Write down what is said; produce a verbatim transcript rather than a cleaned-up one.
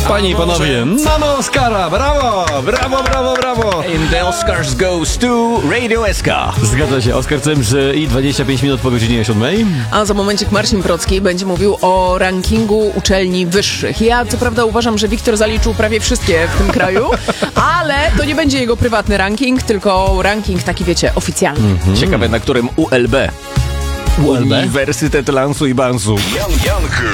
Panie i panowie, mamy Oscara! Brawo! Brawo, brawo, brawo! And the Oscars goes to Radio S K. Zgadza się, Oskar Cemrzy i dwadzieścia pięć minut po godzinie siódmej. A za momencik Marcin Procki będzie mówił o rankingu uczelni wyższych. Ja co prawda uważam, że Wiktor zaliczył prawie wszystkie w tym kraju, ale to nie będzie jego prywatny ranking, tylko ranking taki, wiecie, oficjalny. Mhm. Ciekawe, na którym U L B. U L B? Uniwersytet Lansu i Bansu. Jan Janku.